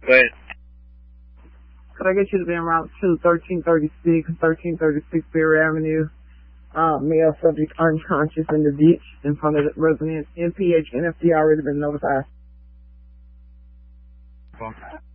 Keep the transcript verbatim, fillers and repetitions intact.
But could I get you to be en route to thirteen thirty-six, thirteen thirty-six Berry Avenue? Uh, male subject unconscious in the ditch in front of the residence. N P H, N F D already been notified. well,